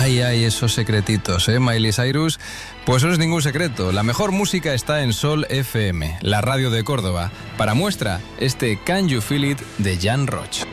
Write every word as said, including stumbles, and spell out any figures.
Ay, ay, esos secretitos, ¿eh, Miley Cyrus? Pues no es ningún secreto. La mejor música está en Sol F M, la radio de Córdoba. Para muestra, este Can You Feel It de Jan Roch.